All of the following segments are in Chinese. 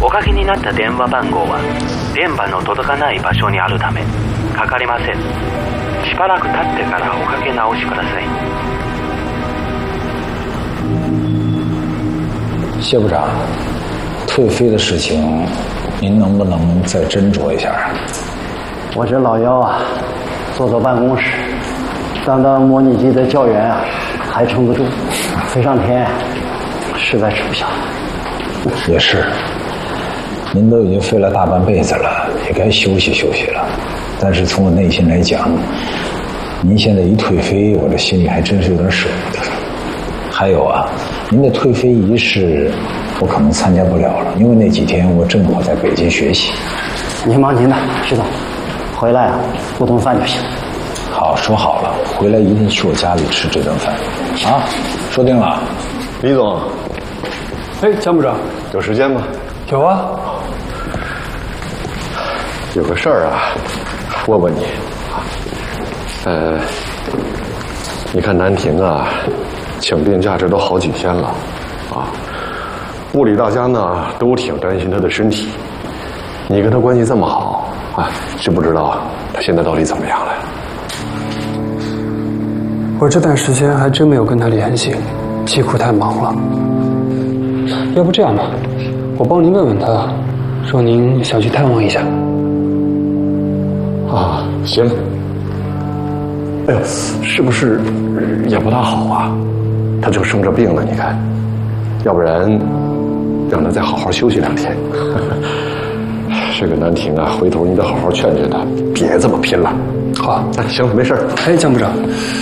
おかけになった電話番号は電波の届かない場所にあるためかかりません。しばらく経ってからおかけ直しください。 谢部长，退飞的事情，您能不能再斟酌一下啊？ 我这老腰啊，坐办公室，当模拟机的教员啊，还撑不住，飞上天，实在吃不消。 也是，您都已经飞了大半辈子了，也该休息休息了。但是从我内心来讲，您现在一退飞，我这心里还真是有点舍不得。还有啊，您的退飞仪式我可能参加不了了，因为那几天我正好在北京学习。 您忙您的，徐总，回来啊不顿饭就行。 好，说好了，回来一定去我家里吃这顿饭，啊，说定了。 李总， 哎，江部长， 有时间吗？ 有啊。 有个事儿啊，问问你。你看南亭啊，请病假这都好几天了，啊，部里大家呢都挺担心他的身体。你跟他关系这么好，啊，知不知道他现在到底怎么样了？ 我这段时间还真没有跟他联系，疾苦太忙了。要不这样吧，我帮您问问他，说您想去探望一下。 啊，行。哎呦，是不是也不大好啊？他就生着病了，你看，要不然让他再好好休息2天。这个南亭啊，回头你得好好劝劝他，别这么拼了。 好， 行，没事。 哎，江部长，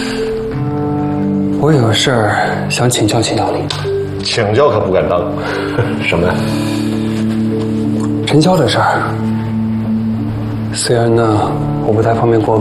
我有个事儿想请教您。 请教可不敢当。什么呀？ 陈潇的事儿。虽然呢，我不太方便过问。